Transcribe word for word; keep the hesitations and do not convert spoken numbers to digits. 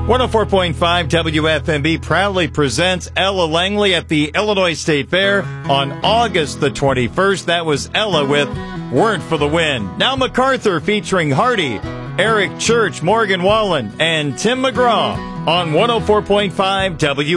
one oh four point five W F M B proudly presents Ella Langley at the Illinois State Fair on August the twenty-first. That was Ella with Word for the Win. Now MacArthur featuring Hardy, Eric Church, Morgan Wallen, and Tim McGraw on one oh four point five W